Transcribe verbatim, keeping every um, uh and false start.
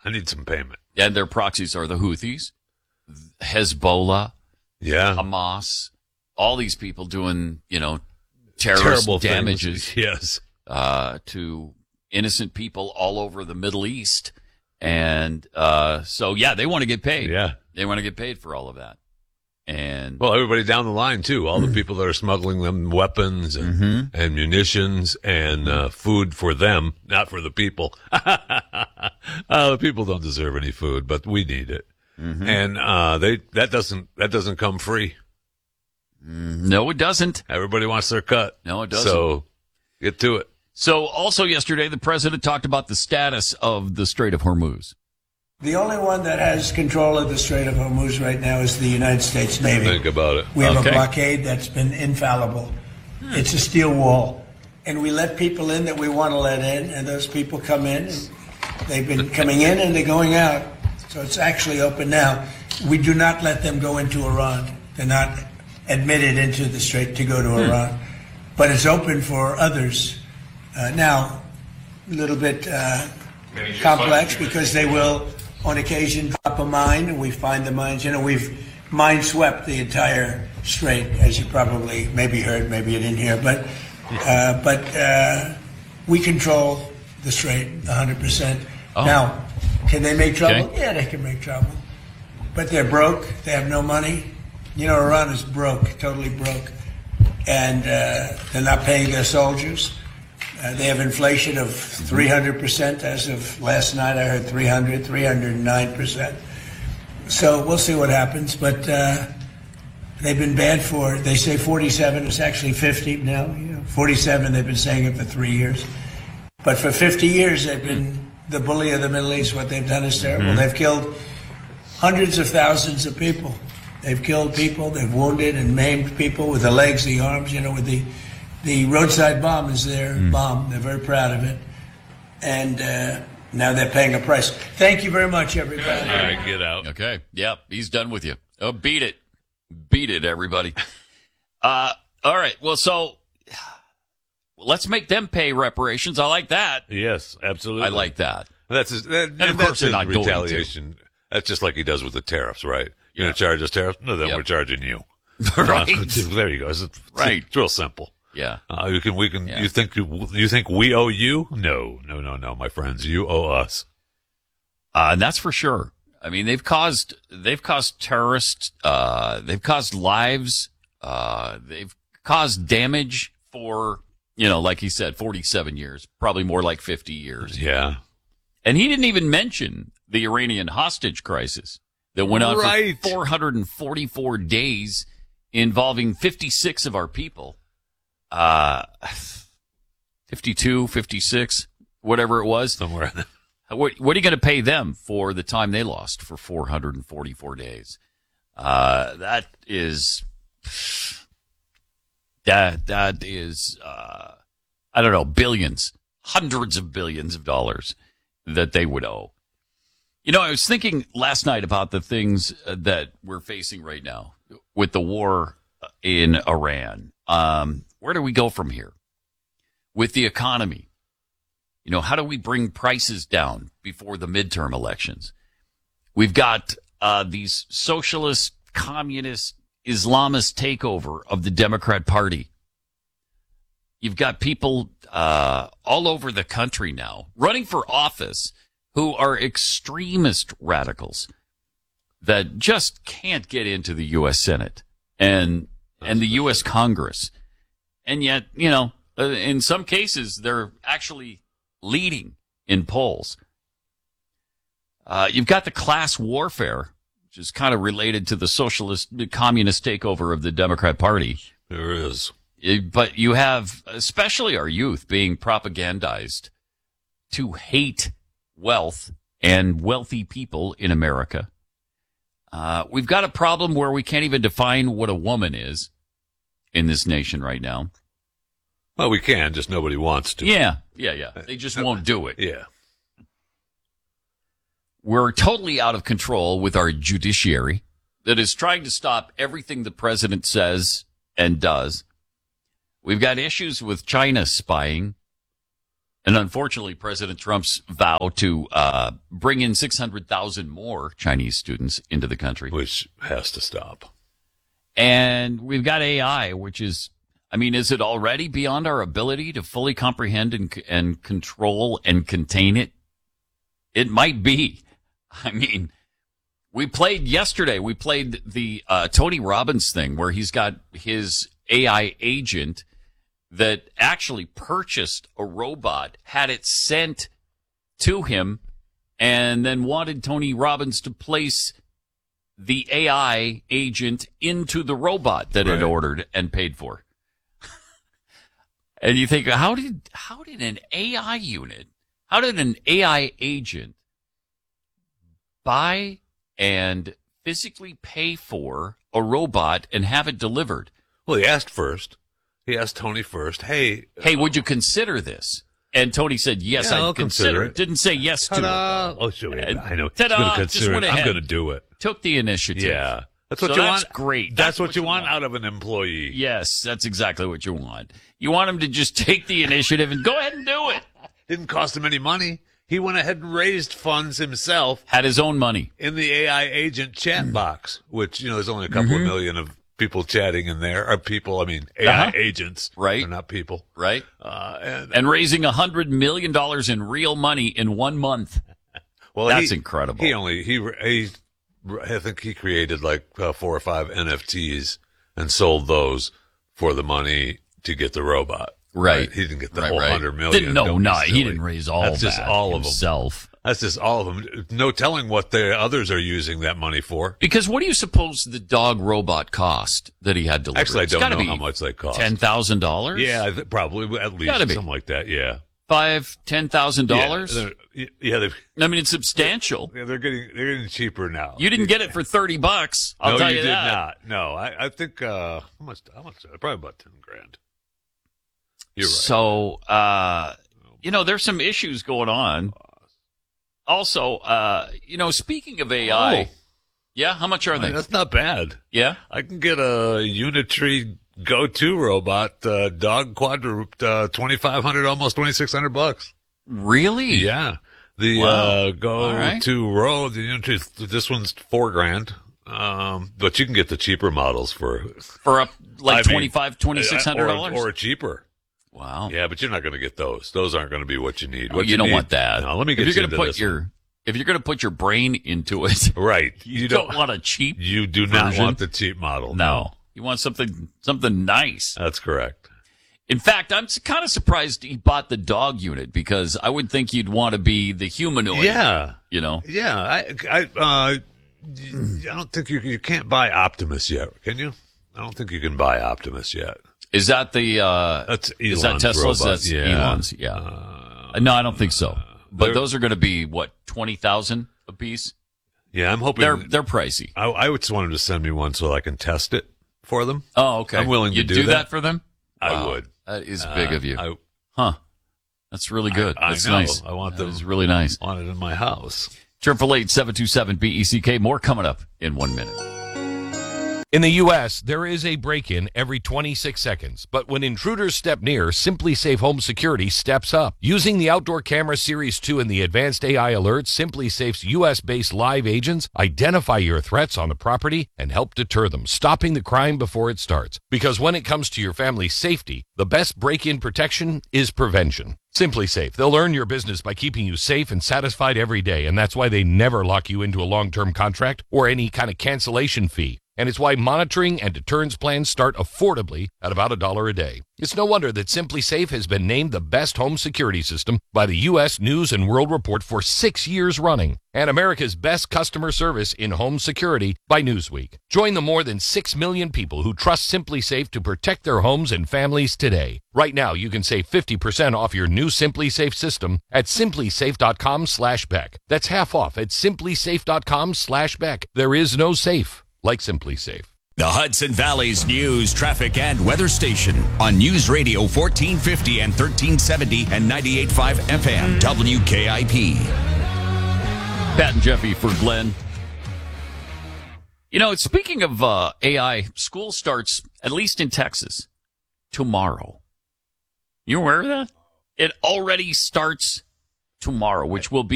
I need some payment. And their proxies are the Houthis, Hezbollah, yeah, Hamas, all these people doing, you know, terrorist terrible damages things. Yes. Uh, to innocent people all over the Middle East. And uh, so, yeah, they want to get paid. Yeah. They want to get paid for all of that. And well, everybody down the line, too. All the people that are smuggling them weapons and, mm-hmm. and munitions and uh, food for them, not for the people. uh, the people don't deserve any food, but we need it. Mm-hmm. And uh, they that doesn't that doesn't come free. No, it doesn't. Everybody wants their cut. No, it doesn't. So get to it. So also yesterday, the president talked about the status of the Strait of Hormuz. The only one that has control of the Strait of Hormuz right now is the United States Navy. Think about it. We have okay. a blockade that's been infallible. Hmm. It's a steel wall. And we let people in that we want to let in, and those people come in. And they've been coming in and they're going out. So it's actually open now. We do not let them go into Iran. They're not admitted into the Strait to go to hmm. Iran. But it's open for others. Uh, now, a little bit uh, complex because they will, on occasion, drop a mine, and we find the mines. You know, we've mine swept the entire strait, as you probably maybe heard, maybe you didn't hear. But uh, but uh, we control the strait one hundred percent. Oh. Now, can they make trouble? Okay. Yeah, they can make trouble. But they're broke. They have no money. You know, Iran is broke, totally broke. And uh, they're not paying their soldiers. Uh, they have inflation of three hundred percent as of last night. I heard three hundred, three hundred nine percent. So we'll see what happens. But uh, they've been bad for, they say forty-seven. It's actually fifty now. You know, forty-seven, they've been saying it for three years. But for fifty years, they've been the bully of the Middle East. What they've done is terrible. Mm-hmm. They've killed hundreds of thousands of people. They've killed people. They've wounded and maimed people with the legs, the arms, you know, with the... The roadside bomb is their mm. bomb. They're very proud of it. And uh, now they're paying a price. Thank you very much, everybody. All right, get out. Okay. Yep, he's done with you. Oh, beat it. Beat it, everybody. uh, all right. Well, so let's make them pay reparations. I like that. Yes, absolutely. I like that. That's his, that, and of that's course they're his not retaliation. Going to. That's just like he does with the tariffs, right? You're yeah. going to charge us tariffs? No, then yep. we're charging you. Right. There you go. It's, it's, right. It's real simple. Yeah. Uh, you can, we can, yeah. you think, you think we owe you? No, no, no, no, my friends. You owe us. Uh, and that's for sure. I mean, they've caused, they've caused terrorists, uh, they've caused lives, uh, they've caused damage for, you know, like he said, forty-seven years, probably more like fifty years. Yeah. And he didn't even mention the Iranian hostage crisis that went on right. for four hundred forty-four days involving fifty-six of our people. Uh, fifty-two, fifty-six, whatever it was. Somewhere. What, what are you going to pay them for the time they lost for four hundred forty-four days? Uh, that is, that, that is, uh, I don't know, billions, hundreds of billions of dollars that they would owe. You know, I was thinking last night about the things that we're facing right now with the war in Iran. Um, where do we go from here? With the economy, you know, how do we bring prices down before the midterm elections? We've got uh, these socialist, communist, Islamist takeover of the Democrat Party. You've got people uh, all over the country now running for office who are extremist radicals that just can't get into the U S Senate and and the U S Congress. And yet, you know, in some cases, they're actually leading in polls. Uh, you've got the class warfare, which is kind of related to the socialist, the communist takeover of the Democrat Party. There is. It, but you have, especially our youth, being propagandized to hate wealth and wealthy people in America. Uh, we've got a problem where we can't even define what a woman is in this nation right now. Well, we can, just nobody wants to. Yeah, yeah, yeah. They just won't do it. Yeah. We're totally out of control with our judiciary that is trying to stop everything the president says and does. We've got issues with China spying And unfortunately, President Trump's vow to uh, bring in six hundred thousand more Chinese students into the country. Which has to stop. And we've got A I, which is, I mean, is it already beyond our ability to fully comprehend and, and control and contain it? It might be. I mean, we played yesterday, we played the uh, Tony Robbins thing where he's got his A I agent that actually purchased a robot, had it sent to him, and then wanted Tony Robbins to place the A I agent into the robot that Right. it ordered and paid for. And you think, how did how did an A I unit, how did an A I agent buy and physically pay for a robot and have it delivered? Well, he asked first. He asked Tony first, hey. Hey, would you consider this? And Tony said, yes, Yeah, I'd I'll consider consider it. it. Didn't say yes to it. Ta-da. Oh, sure. And I know. ta-da, He's gonna just consider went it. I'm ahead. going to do it. Took the initiative. Yeah. That's what So you that's want. great. That's, what, you want, out of an employee. Yes, that's exactly what you want. You want him to just take the initiative and go ahead and do it. Didn't cost him any money. He went ahead and raised funds himself Had his own money. in the A I agent chat box, which, you know, there's only a couple Mm-hmm. of million of people chatting in there. Or people, I mean, A I Uh-huh. agents. Right. They're not people. Right? Uh, and, And raising a hundred million dollars in real money in one month. well, that's he- incredible. He only, he, he, I think he created like uh, four or five N F Ts and sold those for the money to get the robot. Right. He didn't get the Right, whole right. hundred million. Didn't, no, Don't be no, he silly. didn't raise all That's that just all of them. himself. That's just all of them. No telling what the others are using that money for. Because what do you suppose the dog robot cost that he had delivered? Actually, I It's don't gotta know be how much they cost. Ten thousand dollars? Yeah, I th- probably at least Gotta be. something like that. Yeah, Five, ten thousand dollars? Yeah, they're- yeah, they've, I mean, it's substantial. yeah, they're getting they're getting cheaper now. You didn't get it for thirty bucks. I'll no, tell you, you, did that. not. No, I, I think uh, how much? How much? Probably about ten grand. You're right. So, uh, you know, there's some issues going on. Also, uh, you know, speaking of A I, Oh. yeah, how much are I they? mean, that's not bad. Yeah, I can get a Unitree Go-To robot, uh, dog quadruped, uh, twenty-five hundred, almost twenty-six hundred bucks. really? Yeah. The, Wow. uh, Go All right. to Row, the Unitree, this one's four grand. Um, but you can get the cheaper models for For up like I mean, twenty-five, twenty-six hundred dollars. or, or cheaper. Wow. Yeah, but you're not going to get those. Those aren't going to be what you need. Oh, What you don't need- want that. No, let me get if you you're into gonna put this your one. if you're going to put your brain into it, right. you, don't, want a cheap. You do not version. want the cheap model. No, you want something something nice. That's correct. In fact, I'm kind of surprised he bought the dog unit because I would think you'd want to be the humanoid. Yeah. You know. Yeah. I, I, uh, I don't think you, you can't buy Optimus yet, can you? I don't think you can buy Optimus yet. Is that the uh That's is that Elon's Tesla's? robot. That's Yeah. Elon's, yeah. Uh, no, I don't think so. But they're- those are going to be what, twenty thousand a piece? Yeah, I'm hoping. They're they're pricey. I, I would just want him to send me one so I can test it for them. Oh, okay. I'm willing to You'd do do that. that for them? I Wow. would. That is big of you. I Huh. That's really good. I That's know. nice. I want That them- is really nice. want it in my house. Triple eight seven two seven B E C K. More coming up in one minute. In the U S, there is a break-in every twenty-six seconds. But when intruders step near, Simply Safe Home Security steps up. Using the Outdoor Camera Series two and the advanced A I alerts, Simply Safe's U S-based live agents identify your threats on the property and help deter them, stopping the crime before it starts. Because when it comes to your family's safety, the best break-in protection is prevention. Simply Safe. They'll earn your business by keeping you safe and satisfied every day, and that's why they never lock you into a long-term contract or any kind of cancellation fee. And it's why monitoring and deterrence plans start affordably at about a dollar a day. It's no wonder that Simply Safe has been named the best home security system by the U S News and World Report for six years running, and America's best customer service in home security by Newsweek. Join the more than six million people who trust Simply Safe to protect their homes and families today. Right now, you can save fifty percent off your new Simply Safe system at simplysafe.com slash Beck. That's half off at simplysafe.com slash Beck. There is no safe like Simply Safe. The Hudson Valley's news, traffic, and weather station on News Radio fourteen fifty and thirteen seventy and ninety-eight point five F M W K I P. Pat and Jeffy for Glenn. You know, speaking of uh, A I, school starts, at least in Texas, tomorrow. You aware of that? It already starts tomorrow, which will be